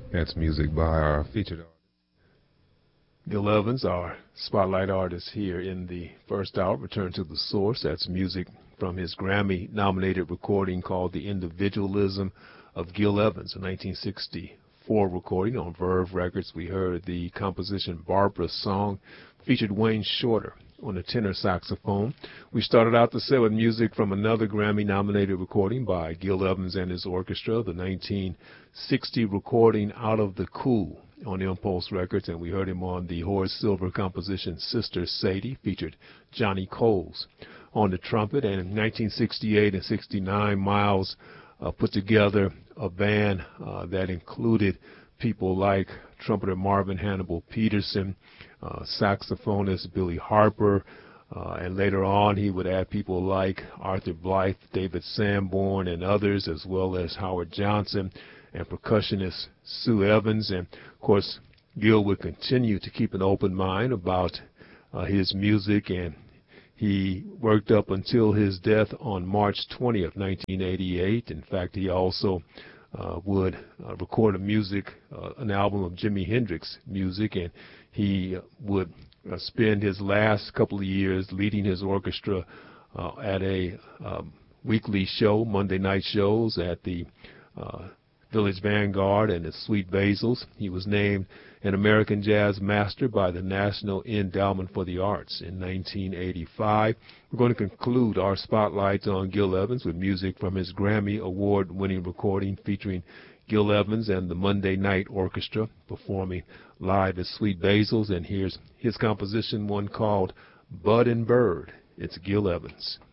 That's music by our featured artist, Gil Evans, our spotlight artist here in the first hour. Return to the Source. That's music from his Grammy-nominated recording called The Individualism of Gil Evans, a 1964 recording on Verve Records. We heard the composition Barbara's Song, featured Wayne Shorter on the tenor saxophone. We started out the set with music from another Grammy-nominated recording by Gil Evans and his orchestra, the 1960 recording Out of the Cool on Impulse Records, and we heard him on the Horace Silver composition Sister Sadie, featured Johnny Coles on the trumpet. And in 1968 and 69, Miles put together a band that included people like trumpeter Marvin Hannibal Peterson, saxophonist Billy Harper, and later on he would add people like Arthur Blythe, David Sanborn, and others, as well as Howard Johnson and percussionist Sue Evans. And of course, Gil would continue to keep an open mind about his music, and he worked up until his death on March 20th, 1988. In fact, he also would record an album of Jimi Hendrix music, and he would spend his last couple of years leading his orchestra at a weekly show, Monday night shows at the Village Vanguard and the Sweet Basils. He was named an American Jazz Master by the National Endowment for the Arts in 1985. We're going to conclude our spotlights on Gil Evans with music from his Grammy Award-winning recording featuring Gil Evans and the Monday Night Orchestra performing live at Sweet Basils. And here's his composition, one called Bud and Bird. It's Gil Evans.